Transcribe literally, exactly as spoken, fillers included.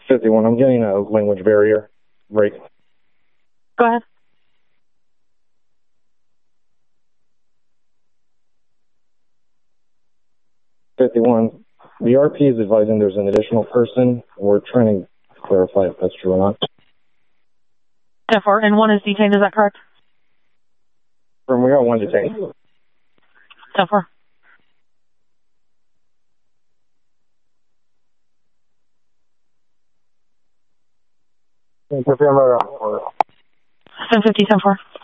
fifty-one, I'm getting a language barrier break. Go ahead. fifty-one, the R P is advising there's an additional person. We're trying to clarify if that's true or not. ten four, and one is detained, is that correct? We got one detained. ten four. Confirm right on. seven fifty, ten four.